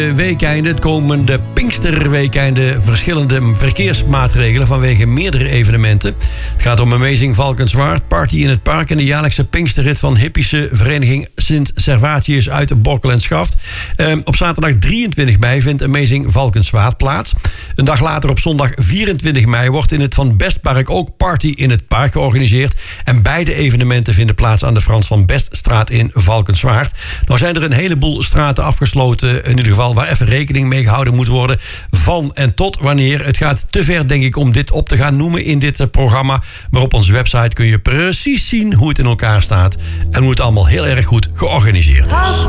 Weekeinde, het komende Pinksterweekeinde, verschillende verkeersmaatregelen vanwege meerdere evenementen. Het gaat om Amazing Valkenswaard, Party in het Park en de jaarlijkse Pinksterrit van hippische vereniging Sint Servatius uit Borkel en Schaft. Op zaterdag 23 mei vindt Amazing Valkenswaard plaats. Een dag later op zondag 24 mei wordt in het Van Bestpark ook Party in het Park georganiseerd. En beide evenementen vinden plaats aan de Frans van Beststraat in Valkenswaard. Nou zijn er een heleboel straten afgesloten, in ieder geval waar even rekening mee gehouden moet worden van en tot wanneer. Het gaat te ver, denk ik, om dit op te gaan noemen in dit programma. Maar op onze website kun je precies zien hoe het in elkaar staat en hoe het allemaal heel erg goed georganiseerd is.